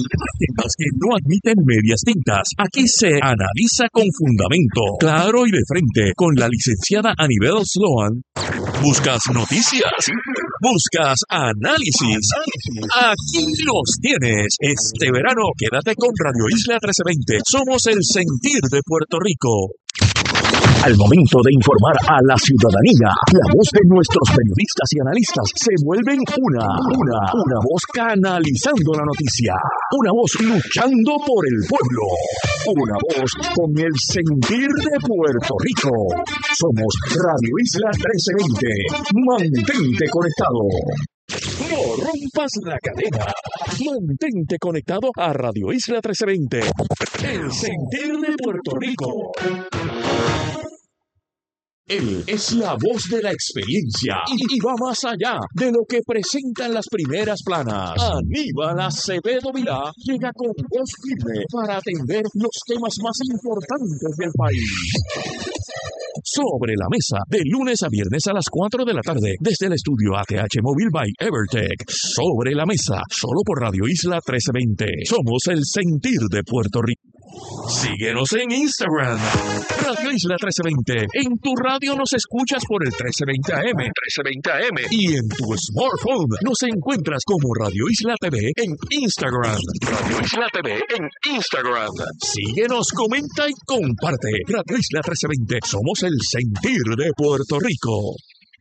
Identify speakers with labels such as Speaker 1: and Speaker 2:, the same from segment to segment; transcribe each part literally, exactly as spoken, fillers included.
Speaker 1: Temas que no admiten medias tintas. Aquí se analiza con fundamento, claro y de frente, con la licenciada Anibel Sloan. ¿Buscas noticias? ¿Buscas análisis? Aquí los tienes. Este verano quédate con Radio Isla trece veinte. Somos el sentir de Puerto Rico.
Speaker 2: Al momento de informar a la ciudadanía, la voz de nuestros periodistas y analistas se vuelven una, una, una voz canalizando la noticia, una voz luchando por el pueblo, una voz con el sentir de Puerto Rico. Somos Radio Isla trece veinte. Mantente conectado. No rompas la cadena. Mantente conectado a Radio Isla trece veinte. El sentir de Puerto Rico. Él es la voz de la experiencia y, y va más allá de lo que presentan las primeras planas. Aníbal Acevedo Vilá llega con voz firme para atender los temas más importantes del país. Sobre la mesa, de lunes a viernes a las cuatro de la tarde, desde el estudio A T H Móvil by Evertech. Sobre la mesa, solo por Radio Isla trece veinte. Somos el sentir de Puerto Rico. Síguenos en Instagram, Radio Isla trece veinte. En tu radio nos escuchas por el trece veinte A M, trece veinte A M. Y en tu smartphone nos encuentras como Radio Isla T V en Instagram. Radio Isla T V en Instagram. Síguenos, comenta y comparte. Radio Isla trece veinte. Somos el sentir de Puerto Rico.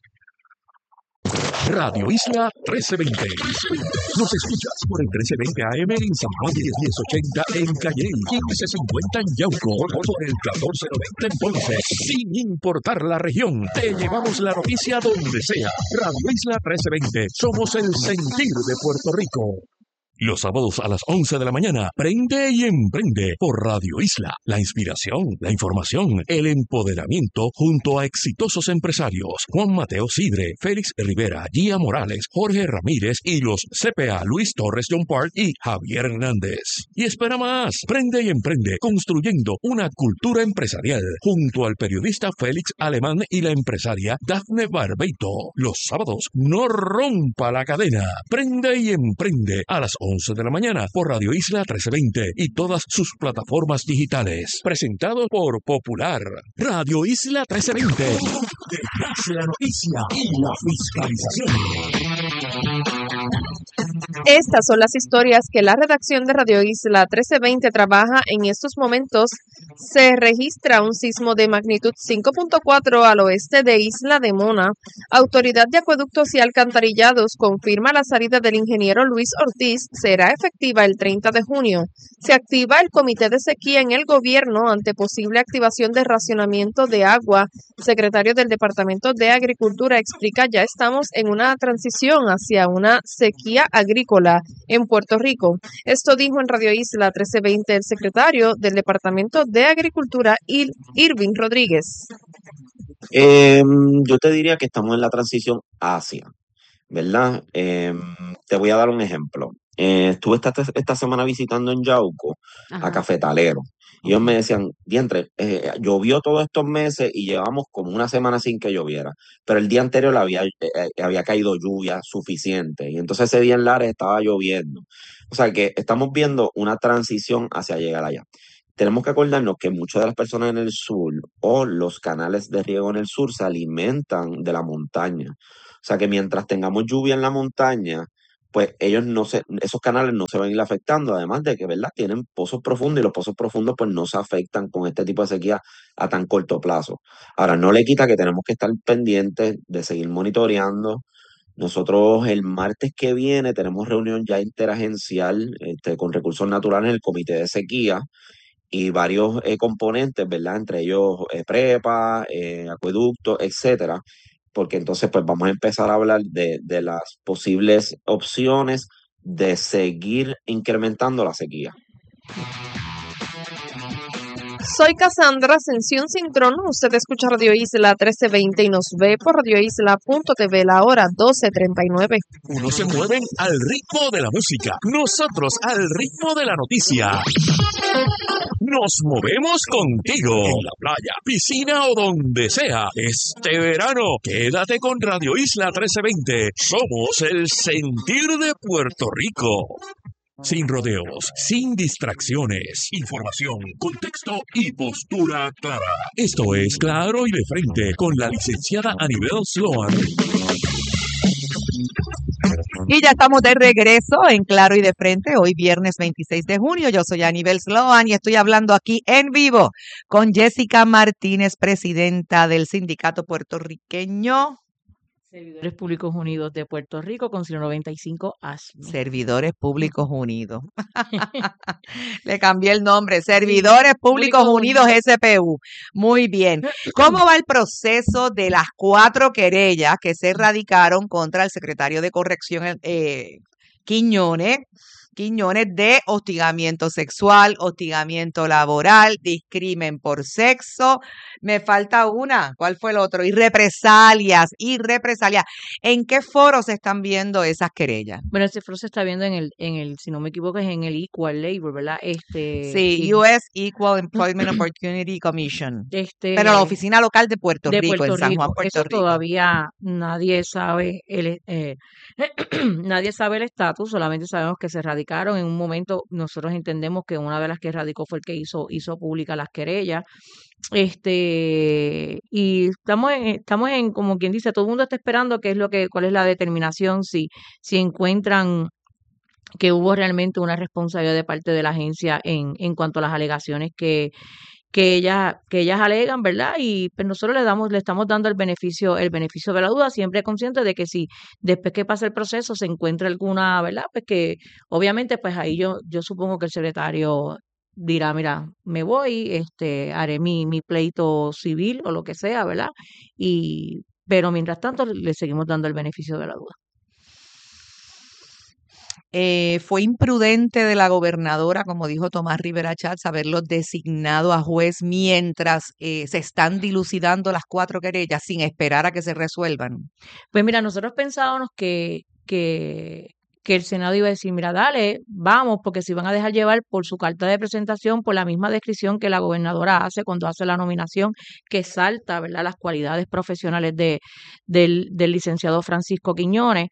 Speaker 2: Radio Isla trece veinte. Nos escuchas por el trece veinte A M en San Juan, diez mil ochenta en Calle, quince cincuenta en Yauco, por el catorce noventa en Ponce. Sin importar la región, te llevamos la noticia donde sea. Radio Isla trece veinte. Somos el sentir de Puerto Rico. Los sábados a las once de la mañana, prende y emprende por Radio Isla. La inspiración, la información, el empoderamiento junto a exitosos empresarios. Juan Mateo Sidre, Félix Rivera, Gia Morales, Jorge Ramírez y los C P A Luis Torres John Park y Javier Hernández. Y espera más, prende y emprende construyendo una cultura empresarial junto al periodista Félix Alemán y la empresaria Dafne Barbeito. Los sábados, no rompa la cadena. Prende y emprende a las once de la mañana por Radio Isla trece veinte y todas sus plataformas digitales. Presentado por Popular. Radio Isla trece veinte. Detrás de la noticia y la fiscalización.
Speaker 3: Estas son las historias que la redacción de Radio Isla trece veinte trabaja en estos momentos. Se registra un sismo de magnitud cinco punto cuatro al oeste de Isla de Mona. Autoridad de Acueductos y Alcantarillados confirma la salida del ingeniero Luis Ortiz. Será efectiva el treinta de junio. Se activa el comité de sequía en el gobierno ante posible activación de racionamiento de agua. Secretario del Departamento de Agricultura explica: ya estamos en una transición hacia una sequía agrícola en Puerto Rico. Esto dijo en Radio Isla trece veinte el secretario del Departamento de Agricultura, Ir- Irving Rodríguez.
Speaker 4: Eh, yo te diría que estamos en la transición hacia, ¿verdad? Eh, te voy a dar un ejemplo. Eh, estuve esta, esta semana visitando en Yauco a
Speaker 3: Ajá.
Speaker 4: cafetaleros. Y ellos me decían, diantre, eh, llovió todos estos meses y llevamos como una semana sin que lloviera. Pero el día anterior había, eh, eh, había caído lluvia suficiente. Y entonces ese día en Lares estaba lloviendo. O sea que estamos viendo una transición hacia llegar allá. Tenemos que acordarnos que muchas de las personas en el sur o los canales de riego en el sur se alimentan de la montaña. O sea que mientras tengamos lluvia en la montaña, pues ellos no se, esos canales no se van a ir afectando, además de que, ¿verdad? Tienen pozos profundos y los pozos profundos pues no se afectan con este tipo de sequía a tan corto plazo. Ahora, no le quita que tenemos que estar pendientes de seguir monitoreando. Nosotros el martes que viene tenemos reunión ya interagencial este, con recursos naturales en el comité de sequía y varios eh, componentes, ¿verdad? Entre ellos eh, prepa, eh, acueducto, etcétera, porque entonces pues vamos a empezar a hablar de, de las posibles opciones de seguir incrementando la sequía.
Speaker 3: Soy Cassandra Ascensión Cintrón. Usted escucha Radio Isla trece veinte y nos ve por radio isla punto t v, la hora doce treinta y nueve.
Speaker 1: Unos se mueven al ritmo de la música, nosotros al ritmo de la noticia. Nos movemos contigo en la playa, piscina o donde sea. Este verano, quédate con Radio Isla trece veinte. Somos el sentir de Puerto Rico. Sin rodeos, sin distracciones. Información, contexto y postura clara. Esto es Claro y de Frente con la licenciada Anibel Sloan.
Speaker 5: Y ya estamos de regreso en Claro y de Frente, hoy viernes veintiséis de junio. Yo soy Anibel Sloan y estoy hablando aquí en vivo con Jessica Martínez, presidenta del Sindicato Puertorriqueño
Speaker 6: Servidores Públicos Unidos de Puerto Rico, Concilio noventa y cinco A S M E.
Speaker 5: Servidores Públicos Unidos. Le cambié el nombre, Servidores Públicos
Speaker 6: Públicos
Speaker 5: Unidos
Speaker 6: Unidos.
Speaker 5: S P U. Muy bien. ¿Cómo va el proceso de las cuatro querellas que se radicaron contra el secretario de Corrección eh, Quiñones? Quiñones de hostigamiento sexual, hostigamiento laboral, discrimen por sexo. Me falta una. ¿Cuál fue el otro? Y represalias, y represalias. ¿En qué foro se están viendo esas querellas?
Speaker 6: Bueno, ese foro se está viendo en el, en el, si no me equivoco, es en el Equal Labor, ¿verdad? Este,
Speaker 5: Sí,
Speaker 6: sí.
Speaker 5: U S Equal Employment Opportunity Commission.
Speaker 6: Este,
Speaker 5: Pero la oficina local de Puerto
Speaker 6: de
Speaker 5: Rico,
Speaker 6: Puerto
Speaker 5: en San Juan,
Speaker 6: Rico.
Speaker 5: Puerto
Speaker 6: Eso
Speaker 5: Rico.
Speaker 6: todavía nadie sabe el eh, nadie sabe el estatus, solamente sabemos que se radicaron en un momento. Nosotros entendemos que una de las que radicó fue el que hizo hizo pública las querellas. Este, y estamos en, estamos en, como quien dice, todo el mundo está esperando qué es lo que, cuál es la determinación, si, si encuentran que hubo realmente una responsabilidad de parte de la agencia en, en cuanto a las alegaciones que, que ellas, que ellas alegan, ¿verdad? Y pues nosotros le damos, le estamos dando el beneficio, el beneficio de la duda, siempre conscientes de que si después que pasa el proceso se encuentra alguna, ¿verdad? Pues que obviamente, pues ahí yo, yo supongo que el secretario dirá, mira, me voy, este, haré mi, mi pleito civil o lo que sea, ¿verdad? Y, pero mientras tanto le seguimos dando el beneficio de la duda.
Speaker 5: Eh, fue imprudente de la gobernadora, como dijo Tomás Rivera Chats, haberlo designado a juez mientras eh, se están dilucidando las cuatro querellas sin esperar a que se resuelvan.
Speaker 6: Pues mira, nosotros pensábamos que, que, que el Senado iba a decir, mira, dale, vamos, porque si van a dejar llevar por su carta de presentación, por la misma descripción que la gobernadora hace cuando hace la nominación, que salta, ¿verdad?, las cualidades profesionales de, del, del licenciado Francisco Quiñones.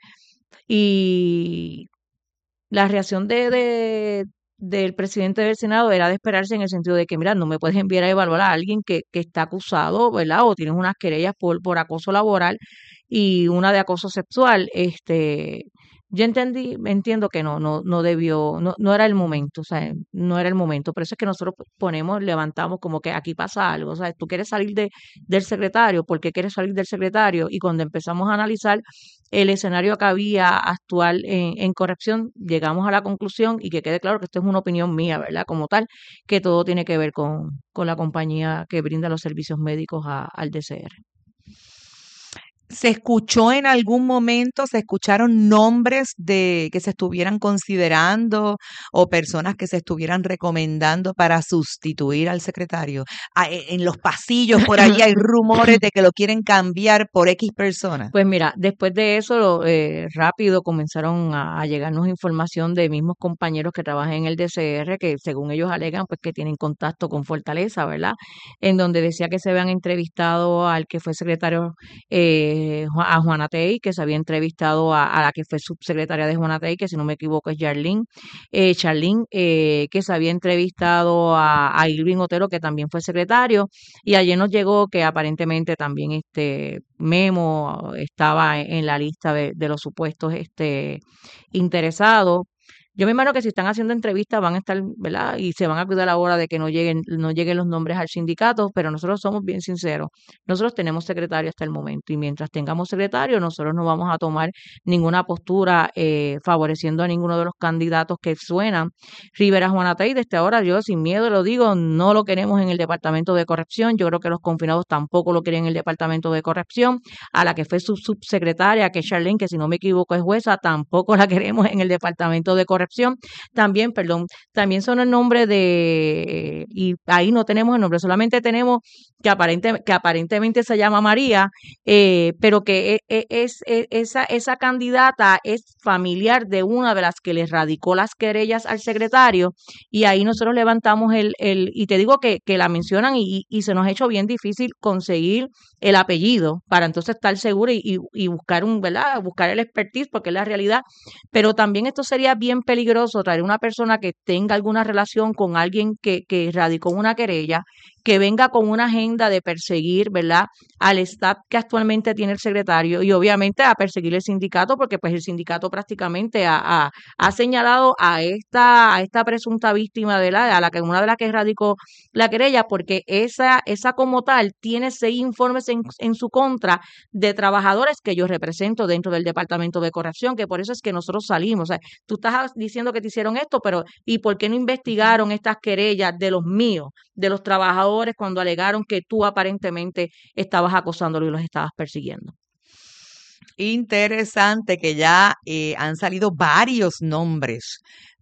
Speaker 6: Y la reacción de, de, del presidente del Senado era de esperarse en el sentido de que, mira, no me puedes enviar a evaluar a alguien que, que está acusado, ¿verdad? O tienes unas querellas por, por acoso laboral y una de acoso sexual. Este, yo entendí, entiendo que no, no, no debió, no, no era el momento, o sea, no era el momento. Por eso es que nosotros ponemos, levantamos como que aquí pasa algo, o sea, tú quieres salir de, del secretario, ¿por qué quieres salir del secretario? Y cuando empezamos a analizar el escenario que había actual en, en corrección, llegamos a la conclusión, y que quede claro que esto es una opinión mía, ¿verdad? Como tal, que todo tiene que ver con, con la compañía que brinda los servicios médicos a, al D C R.
Speaker 5: ¿Se escuchó en algún momento, se escucharon nombres de que se estuvieran considerando o personas que se estuvieran recomendando para sustituir al secretario? Ah, en los pasillos por allí hay rumores de que lo quieren cambiar por X personas.
Speaker 6: Pues mira, después de eso, eh, rápido comenzaron a, a llegarnos información de mismos compañeros que trabajan en el D C R, que según ellos alegan, pues que tienen contacto con Fortaleza, ¿verdad? En donde decía que se habían entrevistado al que fue secretario, eh, a Juana Tey, que se había entrevistado a, a la que fue subsecretaria de Juana Tey, que si no me equivoco es Yarlín, eh, Charlín, eh, que se había entrevistado a, a Irving Otero, que también fue secretario, y ayer nos llegó que aparentemente también este Memo estaba en, en la lista de, de los supuestos este interesados. Yo me imagino que si están haciendo entrevistas van a estar, ¿verdad? Y se van a cuidar ahora de que no lleguen, no lleguen los nombres al sindicato, pero nosotros somos bien sinceros. Nosotros tenemos secretario hasta el momento, y mientras tengamos secretario, nosotros no vamos a tomar ninguna postura eh, favoreciendo a ninguno de los candidatos que suenan. Rivera Juanatey, desde ahora yo sin miedo lo digo, no lo queremos en el departamento de corrección. Yo creo que los confinados tampoco lo quieren en el departamento de corrección. A la que fue su subsecretaria, que es Charlene, que si no me equivoco es jueza, tampoco la queremos en el departamento de corrección. También, perdón, también son el nombre de, y ahí no tenemos el nombre, solamente tenemos que, aparente, que aparentemente se llama María, eh, pero que es, es, es esa, esa candidata es familiar de una de las que le radicó las querellas al secretario, y ahí nosotros levantamos el, el y te digo que, que la mencionan y, y se nos ha hecho bien difícil conseguir el apellido para entonces estar seguro y, y, y buscar un, ¿verdad? Buscar el expertise, porque es la realidad, pero también esto sería bien peligroso peligroso traer una persona que tenga alguna relación con alguien que, que radicó una querella, que venga con una agenda de perseguir, ¿verdad?, al staff que actualmente tiene el secretario y obviamente a perseguir el sindicato, porque pues el sindicato prácticamente ha, ha, ha señalado a esta, a esta presunta víctima de la, a la que una de las que radicó la querella, porque esa, esa como tal tiene seis informes en, en su contra de trabajadores que yo represento dentro del Departamento de Corrección, que por eso es que nosotros salimos. O sea, tú estás diciendo que te hicieron esto, pero ¿y por qué no investigaron estas querellas de los míos, de los trabajadores, cuando alegaron que tú aparentemente estabas acosándolo y los estabas persiguiendo?
Speaker 5: Interesante que ya eh, han salido varios nombres,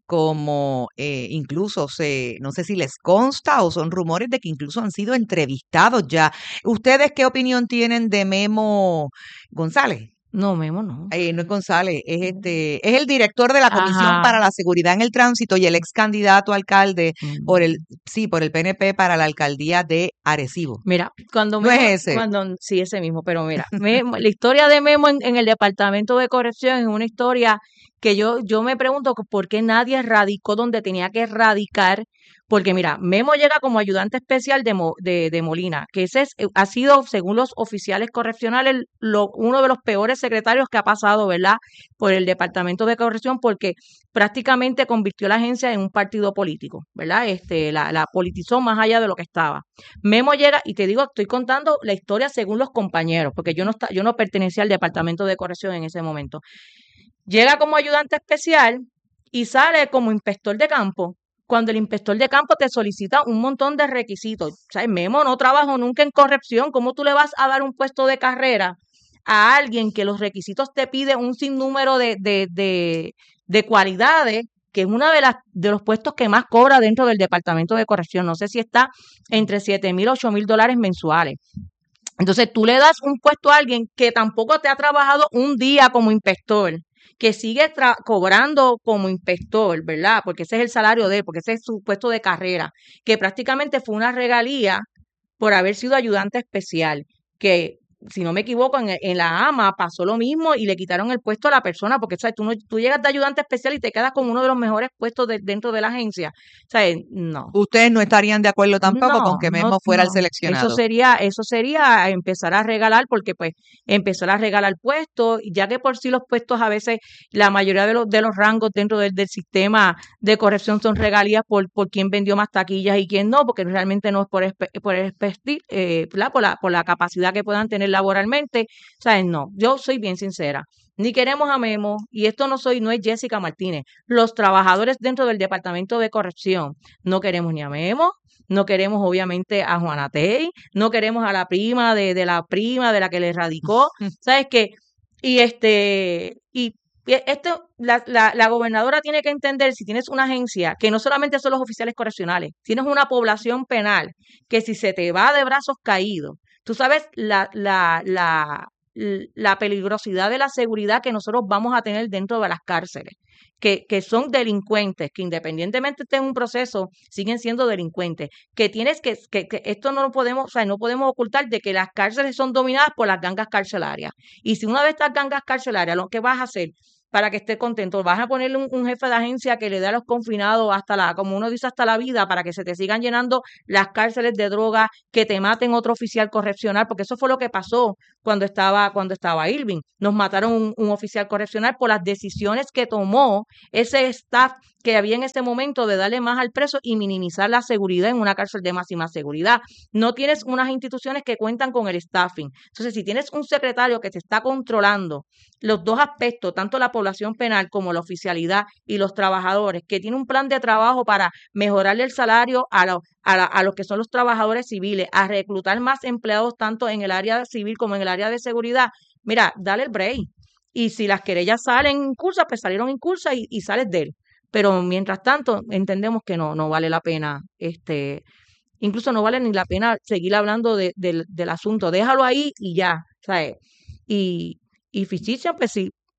Speaker 5: como eh, incluso se, no sé si les consta o son rumores de que incluso han sido entrevistados ya. ¿Ustedes qué opinión tienen de Memo González?
Speaker 6: No, Memo, no.
Speaker 5: Eh, no es González, es este, es el director de la Comisión
Speaker 6: Ajá.
Speaker 5: para la Seguridad en el Tránsito y el ex candidato a alcalde por el, sí, por el P N P para la alcaldía de Arecibo.
Speaker 6: Mira, cuando
Speaker 5: ¿No
Speaker 6: Memo,
Speaker 5: es ese?
Speaker 6: cuando, sí, ese mismo, pero mira, Memo- la historia de Memo en, en el Departamento de Corrección es una historia que yo, yo me pregunto por qué nadie radicó donde tenía que radicar, porque mira, Memo llega como ayudante especial de, Mo- de, de Molina, que ese es, eh, ha sido, según los oficiales correccionales, lo, uno de los peores secretarios que ha pasado, ¿verdad?, por el Departamento de Corrección, porque prácticamente convirtió la agencia en un partido político, ¿verdad? Este, la, la politizó más allá de lo que estaba. Memo llega, y te digo, estoy contando la historia según los compañeros, porque yo no, esta- yo no pertenecía al Departamento de Corrección en ese momento. Llega como ayudante especial y sale como inspector de campo. Cuando el inspector de campo te solicita un montón de requisitos. O sea, Memo no trabajó nunca en corrección. ¿Cómo tú le vas a dar un puesto de carrera a alguien que los requisitos te pide un sinnúmero de, de, de, de cualidades, que es uno de, las, de los puestos que más cobra dentro del Departamento de Corrección? No sé si está entre siete mil, ocho mil dólares mensuales. Entonces tú le das un puesto a alguien que tampoco te ha trabajado un día como inspector, que sigue tra- cobrando como inspector, ¿verdad? Porque ese es el salario de él, porque ese es su puesto de carrera, que prácticamente fue una regalía por haber sido ayudante especial, que si no me equivoco, en, en la AMA pasó lo mismo y le quitaron el puesto a la persona, porque ¿sabes? Tú, no, tú llegas de ayudante especial y te quedas con uno de los mejores puestos de- dentro de la agencia. ¿Sabes? No.
Speaker 5: Ustedes no estarían de acuerdo tampoco
Speaker 6: No,
Speaker 5: con que
Speaker 6: no,
Speaker 5: Memo fuera el
Speaker 6: no. Eso
Speaker 5: seleccionado.
Speaker 6: sería, eso sería empezar a regalar, porque pues empezar a regalar puestos, ya que por sí los puestos a veces, la mayoría de los, de los rangos dentro del, del sistema de corrección son regalías por, por quién vendió más taquillas y quién no, porque realmente no es por, espe- por, espesti- eh, ¿verdad? por, la, por la capacidad que puedan tener laboralmente. ¿Sabes? No, yo soy bien sincera. Ni queremos a Memo, y esto no soy, no es Jessica Martínez. Los trabajadores dentro del Departamento de Corrección no queremos ni a Memo, no queremos obviamente a Juana Tey, no queremos a la prima de, de la prima de la que le radicó. ¿Sabes qué? Y este, y y esto, la, la, la gobernadora tiene que entender, si tienes una agencia que no solamente son los oficiales correccionales, tienes una población penal que si se te va de brazos caídos, tú sabes la, la, la, la peligrosidad de la seguridad que nosotros vamos a tener dentro de las cárceles, que, que son delincuentes, que independientemente estén en un proceso, siguen siendo delincuentes, que tienes que, que, que esto no lo podemos, o sea, no podemos ocultar de que las cárceles son dominadas por las gangas carcelarias. Y si una de estas gangas carcelarias, lo que vas a hacer para que esté contento, vas a ponerle un, un jefe de agencia que le dé a los confinados hasta la, como uno dice, hasta la vida, para que se te sigan llenando las cárceles de droga, que te maten otro oficial correccional, porque eso fue lo que pasó cuando estaba, cuando estaba Irving. Nos mataron un, un oficial correccional por las decisiones que tomó ese staff que había en ese momento de darle más al preso y minimizar la seguridad en una cárcel de máxima seguridad. No tienes unas instituciones que cuentan con el staffing. Entonces, si tienes un secretario que te está controlando los dos aspectos, tanto la población penal como la oficialidad y los trabajadores, que tiene un plan de trabajo para mejorarle el salario a, lo, a, la, a los que son los trabajadores civiles, a reclutar más empleados tanto en el área civil como en el área de seguridad, mira, dale el break. Y si las querellas salen incursas, pues salieron incursas y, y sales de él. Pero mientras tanto, entendemos que no, no vale la pena, este, incluso no vale ni la pena seguir hablando de, de, del asunto. Déjalo ahí y ya, ¿sabes? Y, y Fichicha, pues sí,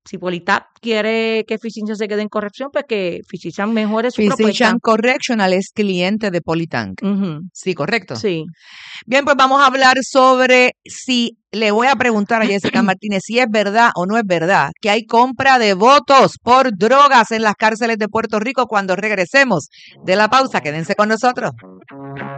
Speaker 6: si Politank quiere que Physicians se quede en corrección, pues que Physicians mejore su propuesta.
Speaker 5: Physicians Correctional es cliente de Politank.
Speaker 6: Ujú.
Speaker 5: Sí, correcto.
Speaker 6: Sí.
Speaker 5: Bien, pues vamos a hablar sobre si, le voy a preguntar a Jessica Martínez si es verdad o no es verdad que hay compra de votos por drogas en las cárceles de Puerto Rico cuando regresemos de la pausa. Quédense con nosotros.